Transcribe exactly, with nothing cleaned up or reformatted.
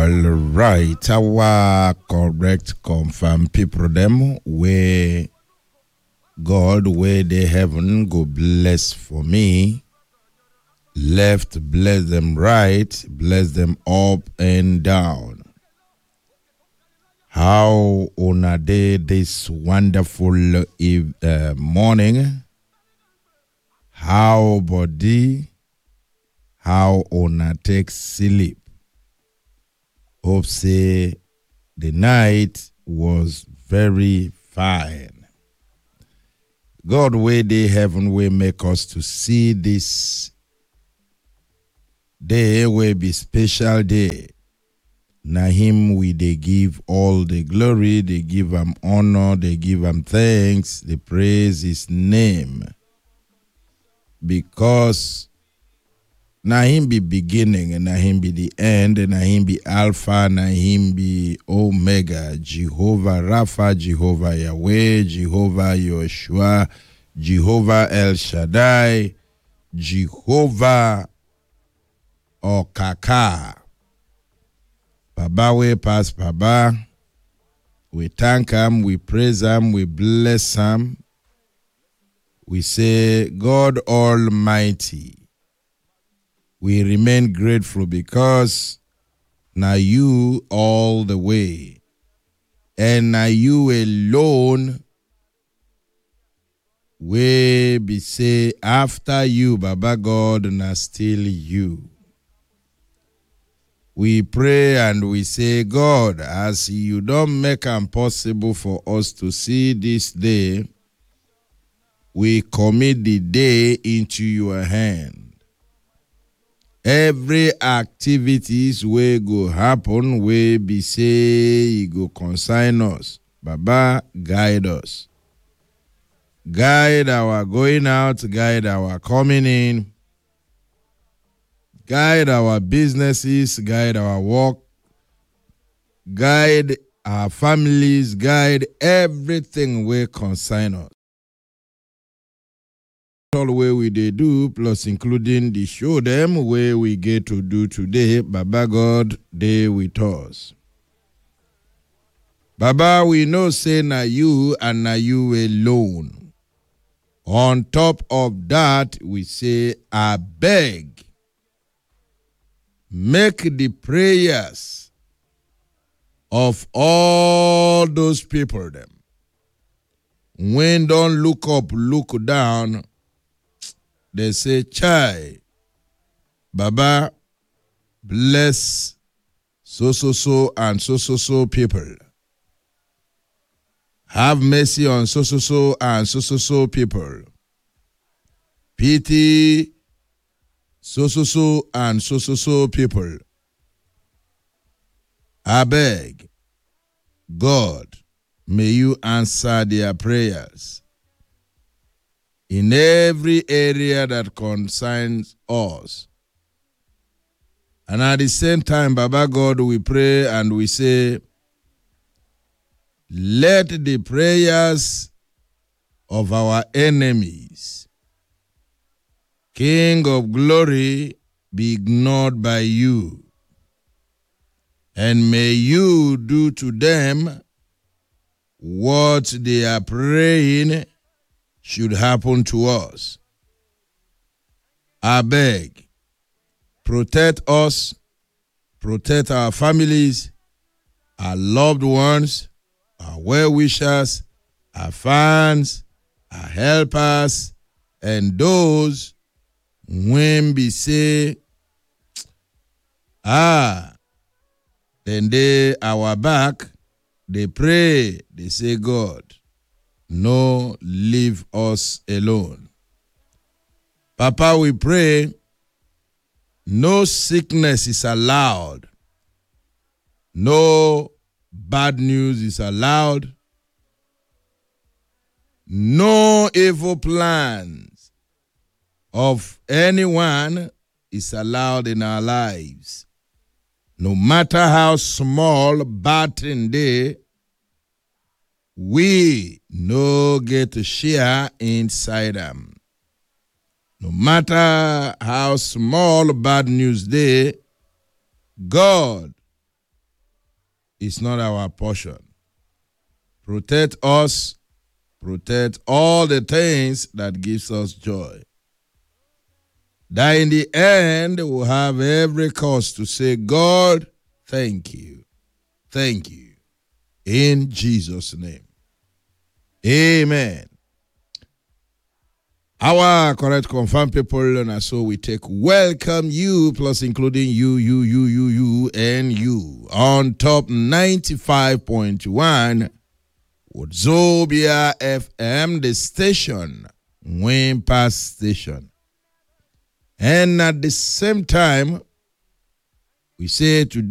All right, our correct confirm people them where God where they heaven go bless for me. Left bless them right, bless them up and down. How on a day this wonderful eve, uh, morning? How body? How on a take sleep? Hope say the night was very fine. God way they heaven will make us to see this day will be special day. Na him we they give all the glory, they give him honor, they give him thanks, they praise his name. Because na him be beginning, and na him be the end, and na him be Alpha, na him be Omega, Jehovah Rapha, Jehovah Yahweh, Jehovah Yeshua, Jehovah El Shaddai, Jehovah Okaka. Baba we pass Baba. We thank him, we praise him, we bless him. We say, God Almighty, we remain grateful because now you all the way. And now you alone we be say after you, Baba God, now still you. We pray and we say, God, as you don't make it possible for us to see this day, we commit the day into your hand. Every activities will go happen, will be say, you go consign us. Baba, guide us. Guide our going out, guide our coming in. Guide our businesses, guide our work, guide our families, guide everything will consign us. All way we they do, plus including the show them where we get to do today, Baba God, they with us. Baba, we know say na you and na you alone. On top of that, we say, I beg. Make the prayers of all those people them. When don't look up, look down, they say, Chai, Baba, bless so, so, so, and so, so, so people. Have mercy on so, so, so, and so, so, so people. Pity so, so, so, and so, so, so people. I beg, God, may you answer their prayers in every area that concerns us. And at the same time, Baba God, we pray and we say, let the prayers of our enemies, King of glory, be ignored by you. And may you do to them what they are praying should happen to us. I beg, protect us, protect our families, our loved ones, our well-wishers, our fans, our helpers, and those when we say, ah, then they our back, they pray, they say, God, no, leave us alone. Papa, we pray, no sickness is allowed. No bad news is allowed. No evil plans of anyone is allowed in our lives. No matter how small bad thing they, we no get to share inside them. No matter how small bad news they, God is not our portion. Protect us, protect all the things that gives us joy. That in the end, we'll have every cause to say, God, thank you. Thank you. In Jesus' name. Amen. Our correct confirmed people, and so we take welcome you, plus including you, you, you, you, you, and you, on top ninety-five point one with Zobia F M, the station, Wimpa Station. And at the same time, we say to